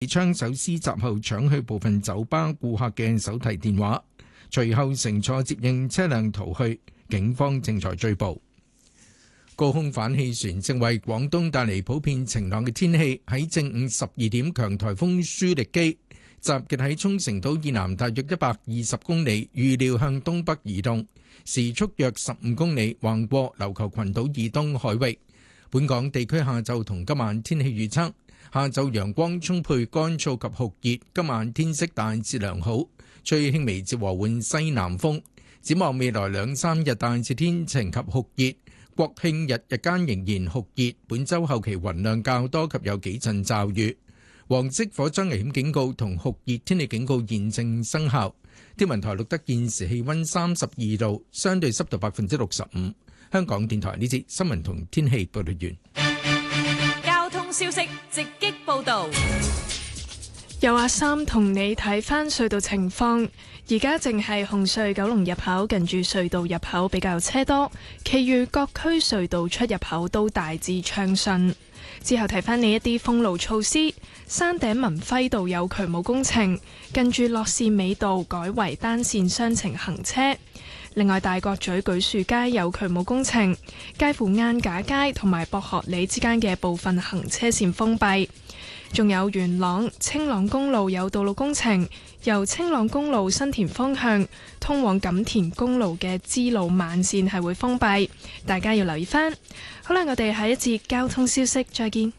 槍手施襲後搶去部分酒吧顧客嘅手提電話，隨後乘坐接應車輛逃去，警方正在追捕。高空反氣旋正為廣東帶嚟普遍晴朗嘅天氣。喺正午12點，強颱風舒力基集結喺沖繩島以南大約120公里，預料向東北移動，時速約15公里，橫過琉球群島以東海域。本港地區下晝同今晚天氣預測：下晝陽光充沛、乾燥及酷熱，今晚天色大致良好，吹輕微至和緩西南風。展望未來2-3日大致天晴及酷熱，國慶日日間仍然酷熱，本週後期雲量較多及有幾陣驟雨。黃色火災危險警告同酷熱天氣警告現正生效。天文台錄得現時氣溫32度，相對濕度65%。香港電台呢節新聞同天氣報道完。 交通消息直擊報道。 由阿三同你睇返隧道情況，而家淨係紅隧九龍入口近住隧道入口比較車多，其餘各區隧道出入口都大致暢順。之後提返你一啲封路措施，山頂文輝道有渠務工程，近住樂善美道改為單線雙程行車。另外，大角咀舉樹街有渠務工程，介乎晏架街同埋博學里之間嘅部分行車線封閉。仲有元朗青朗公路有道路工程，由青朗公路新田方向通往錦田公路嘅支路慢線係會封閉，大家要留意返。好啦，我哋下一節交通消息再見。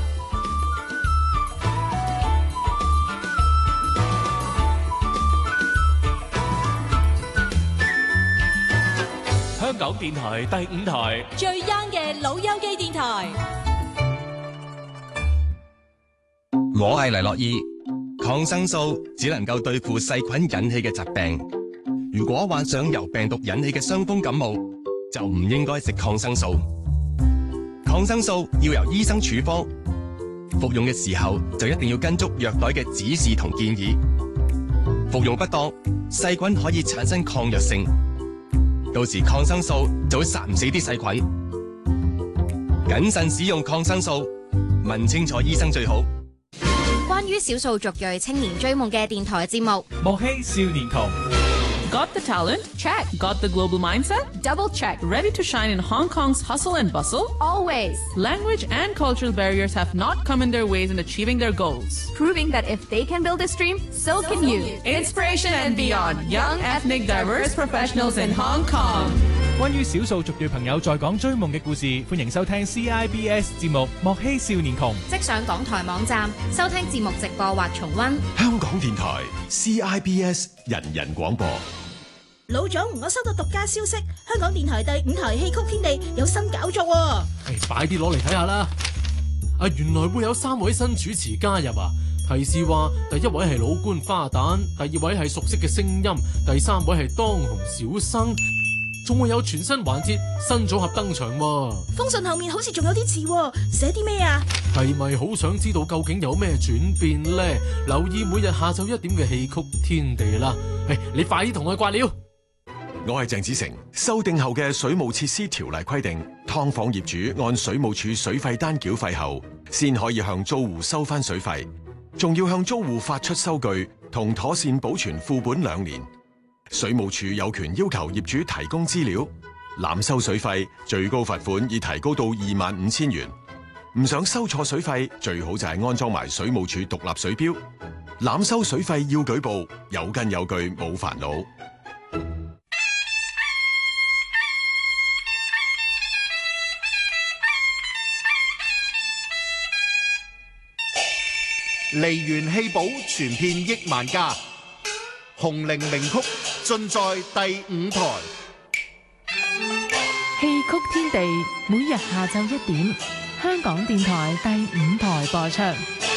香港電台第5台最 young 嘅老友記電台。 我係黎諾懿，抗生素只能夠對付細菌引起嘅疾病。如果患上由病毒引起嘅傷風感冒，就唔應該食抗生素。抗生素要由醫生處方，服用嘅時候就一定要跟足藥袋嘅指示同建議。服用不當，細菌可以產生抗藥性，到時抗生素就會殺唔死啲細菌。謹慎使用抗生素，問清楚醫生最好。 關於少數族裔青年追夢嘅電台節目， 莫欺少年窮。 Got the talent? Check. Got the global mindset? Double check. Ready to shine in Hong Kong's hustle and bustle? Always. Language and cultural barriers have not come in their ways in achieving their goals. Proving that if they can build this dream, so can you. Inspiration and beyond. Young, ethnic, diverse professionals in Hong Kong. 關於少數族裔朋友在港追夢嘅故事，歡迎收聽 CIBS 節目《莫欺少年窮》。 即上港台網站收聽節目直播或重溫。 香港電台 CIBS 人人廣播。 老總，我收到獨家消息，香港電台第5台戲曲天地有新搞作喎。 快啲攞嚟睇下啦！原來會有3位新主持加入啊！提示話，第1位係老官花旦，第2位係熟悉嘅聲音，第3位係當紅小生，仲會有全新環節、新組合登場喎。 封信後面好似仲有啲字喎，寫啲咩啊？ 係咪好想知道究竟有咩轉變呢？留意每日下晝1點嘅戲曲天地啦！你快啲同我掛料。 我係鄭子誠。修訂後嘅水務設施條例規定，劏房業主按水務署水費單繳費後，先可以向租戶收翻水費，仲要向租戶發出收據同妥善保存副本2年。水務署有權要求業主提供資料，濫收水費最高罰款已提高到25,000元。唔想收錯水費，最好就係安裝埋水務署獨立水錶。濫收水費要舉報，有根有據冇煩惱。 梨園戲寶傳遍億萬家，紅伶名曲盡在第5台。 戲曲天地每日下晝1點，香港電台第5台播出。